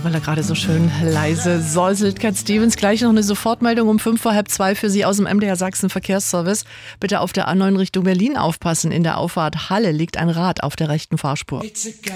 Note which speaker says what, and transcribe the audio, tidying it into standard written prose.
Speaker 1: weil er gerade so schön leise säuselt. Cat Stevens, gleich noch eine Sofortmeldung um 1:45 für Sie aus dem MDR Sachsen Verkehrsservice. Bitte auf der A9 Richtung Berlin aufpassen. In der Auffahrt Halle liegt ein Rad auf der rechten Fahrspur.